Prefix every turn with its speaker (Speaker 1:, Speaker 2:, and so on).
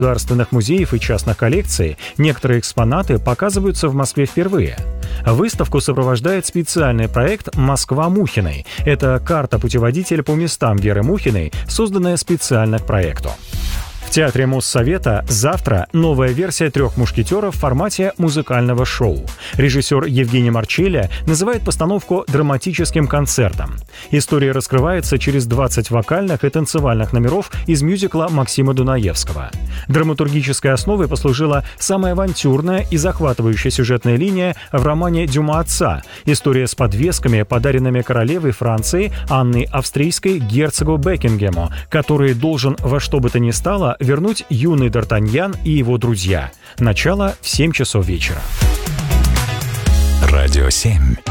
Speaker 1: государственных музеев и частных коллекций, некоторые экспонаты показываются в Москве впервые. Выставку сопровождает специальный проект «Москва Мухиной». Это карта-путеводитель по местам Веры Мухиной, созданная специально к проекту. В Театре Моссовета завтра новая версия «Трех мушкетеров» в формате музыкального шоу. Режиссер Евгений Марчелли называет постановку драматическим концертом. История раскрывается через 20 вокальных и танцевальных номеров из мюзикла Максима Дунаевского. Драматургической основой послужила самая авантюрная и захватывающая сюжетная линия в романе Дюма «Отца». История с подвесками, подаренными королевой Франции Анной Австрийской герцогу Бекингему, который должен во что бы то ни стало вернуть юный Д'Артаньян и его друзья. Начало в 7 часов вечера.
Speaker 2: Радио 7.